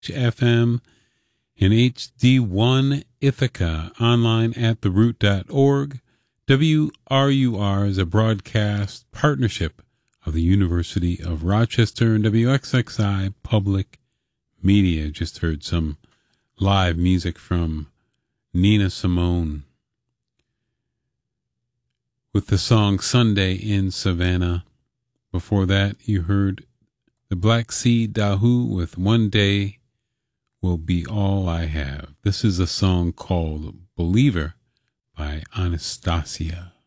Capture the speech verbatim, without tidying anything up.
F M in H D one Ithaca, online at the root dot org. W R U R is a broadcast partnership of the University of Rochester and W X X I Public Media. Just heard some live music from Nina Simone with the song Sunday in Savannah. Before that, you heard the Black Sea Dahu with One Day Will Be All I Have. This is a song called Believer by Anastasia.